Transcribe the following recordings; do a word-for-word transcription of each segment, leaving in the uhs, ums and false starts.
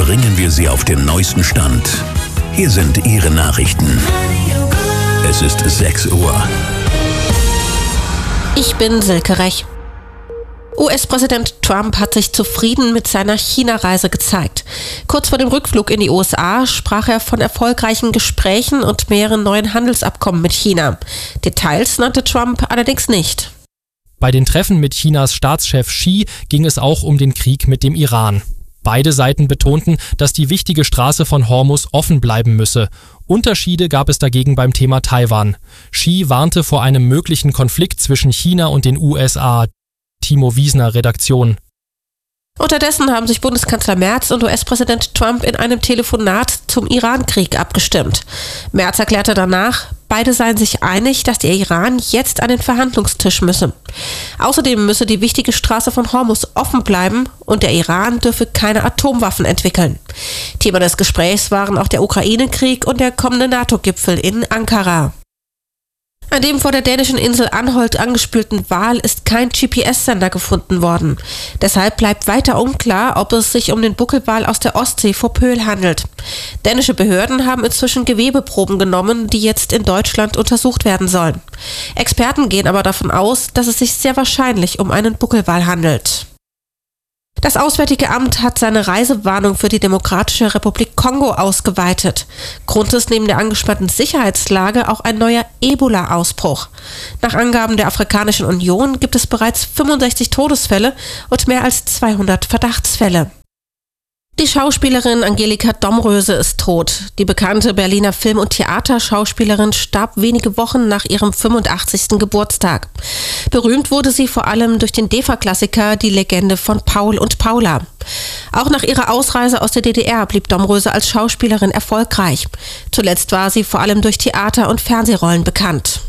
bringen wir Sie auf den neuesten Stand. Hier sind Ihre Nachrichten. Es ist sechs Uhr. Ich bin Silke Rech. U S-Präsident Trump hat sich zufrieden mit seiner China-Reise gezeigt. Kurz vor dem Rückflug in die U S A sprach er von erfolgreichen Gesprächen und mehreren neuen Handelsabkommen mit China. Details nannte Trump allerdings nicht. Bei den Treffen mit Chinas Staatschef Xi ging es auch um den Krieg mit dem Iran. Beide Seiten betonten, dass die wichtige Straße von Hormuz offen bleiben müsse. Unterschiede gab es dagegen beim Thema Taiwan. Xi warnte vor einem möglichen Konflikt zwischen China und den U S A. Timo Wiesner, Redaktion. Unterdessen haben sich Bundeskanzler Merz und U S-Präsident Trump in einem Telefonat zum Iran-Krieg abgestimmt. Merz erklärte danach, beide seien sich einig, dass der Iran jetzt an den Verhandlungstisch müsse. Außerdem müsse die wichtige Straße von Hormuz offen bleiben und der Iran dürfe keine Atomwaffen entwickeln. Thema des Gesprächs waren auch der Ukraine-Krieg und der kommende NATO-Gipfel in Ankara. An dem vor der dänischen Insel Anholt angespülten Wal ist kein G P S-Sender gefunden worden. Deshalb bleibt weiter unklar, ob es sich um den Buckelwal aus der Ostsee vor Pöhl handelt. Dänische Behörden haben inzwischen Gewebeproben genommen, die jetzt in Deutschland untersucht werden sollen. Experten gehen aber davon aus, dass es sich sehr wahrscheinlich um einen Buckelwal handelt. Das Auswärtige Amt hat seine Reisewarnung für die Demokratische Republik Kongo ausgeweitet. Grund ist neben der angespannten Sicherheitslage auch ein neuer Ebola-Ausbruch. Nach Angaben der Afrikanischen Union gibt es bereits fünfundsechzig Todesfälle und mehr als zweihundert Verdachtsfälle. Die Schauspielerin Angelika Domröse ist tot. Die bekannte Berliner Film- und Theaterschauspielerin starb wenige Wochen nach ihrem fünfundachtzigsten Geburtstag. Berühmt wurde sie vor allem durch den D E F A-Klassiker Die Legende von Paul und Paula. Auch nach ihrer Ausreise aus der D D R blieb Domröse als Schauspielerin erfolgreich. Zuletzt war sie vor allem durch Theater- und Fernsehrollen bekannt.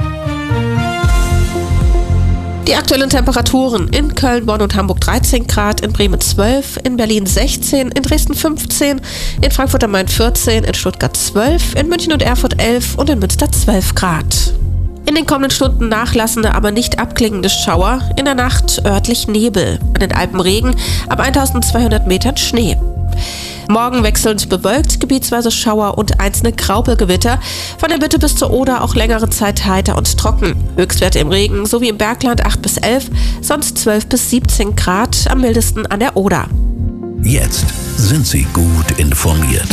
Die aktuellen Temperaturen: in Köln, Bonn und Hamburg dreizehn Grad, in Bremen zwölf, in Berlin sechzehn, in Dresden fünfzehn, in Frankfurt am Main vierzehn, in Stuttgart zwölf, in München und Erfurt elf und in Münster zwölf Grad. In den kommenden Stunden nachlassende, aber nicht abklingende Schauer, in der Nacht örtlich Nebel, an den Alpen Regen, ab eintausendzweihundert Metern Schnee. Morgen wechselnd bewölkt, gebietsweise Schauer und einzelne Graupelgewitter. Von der Mitte bis zur Oder auch längere Zeit heiter und trocken. Höchstwerte im Regen sowie im Bergland acht bis elf, sonst zwölf bis siebzehn Grad, am mildesten an der Oder. Jetzt sind Sie gut informiert.